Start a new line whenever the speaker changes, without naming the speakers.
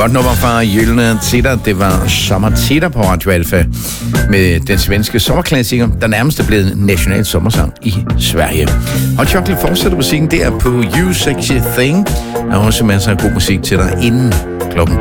Godt nummer fra Gyllene Tider. Det var Sommertider på Radio Alfa med den svenske sommerklassiker, der nærmest er blevet national sommersang i Sverige. Hot Chocolate fortsætter musikken der på You Sexy Thing. Der er også masser af god musik til dig inden